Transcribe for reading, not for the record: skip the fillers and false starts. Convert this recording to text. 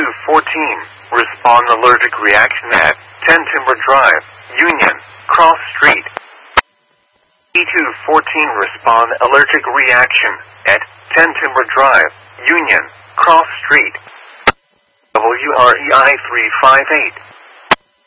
E214, respond allergic reaction at 10 Timber Drive, Union, Cross Street. E214, respond allergic reaction at 10 Timber Drive, Union, Cross Street. WREI 358.